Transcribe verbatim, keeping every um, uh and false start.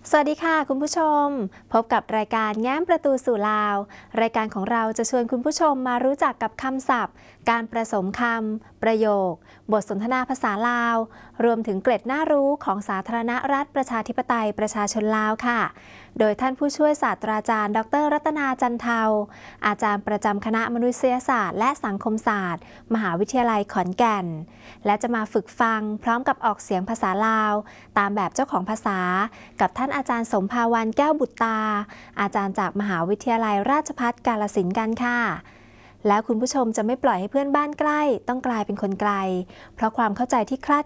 สวัสดีค่ะคุณผู้ชมพบกับรายการแง้มประตูสู่ลาวรายการของเราจะชวนคุณผู้ชมมารู้จักกับคำศัพท์การผสมคำประโยคบทสนทนาภาษาลาวรวมถึงเกร็ดน่ารู้ของสาธารณรัฐประชาธิปไตยประชาชนลาวค่ะโดยท่านผู้ช่วยศาสตราจารย์ดรรัตนาจันเทาอาจารย์ประจำคณะมนุษยศาสตร์และสังคมศาสตร์มหาวิทยาลัยขอนแก่นและจะมาฝึกฟังพร้อมกับออกเสียงภาษาลาวตามแบบเจ้าของภาษากับท่านอาจารย์สมภาวันแก้วบุตรตาอาจารย์จากมหาวิทยาลัยราชภัฏกาฬสินธุ์กันค่ะแล้วคุณผู้ชมจะไม่ปล่อยให้เพื่อนบ้านใกล้ต้องกลายเป็นคนไกลเพราะความเข้าใจที่คลาด